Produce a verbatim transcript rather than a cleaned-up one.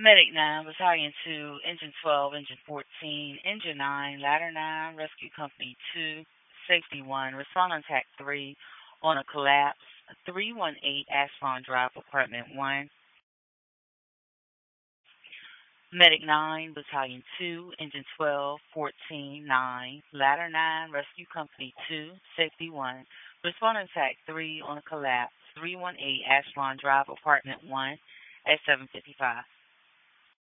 Medic nine, Battalion two, Engine twelve, Engine fourteen, Engine nine, Ladder nine, Rescue Company two, Safety one, Respond on Tac three on a collapse, three one eight Ashland Drive, Apartment one. Medic nine, Battalion two, Engine twelve, fourteen, nine, Ladder nine, Rescue Company two, Safety one, Respond on Tac three on a collapse, three one eight Ashland Drive, Apartment one at seven fifty-five.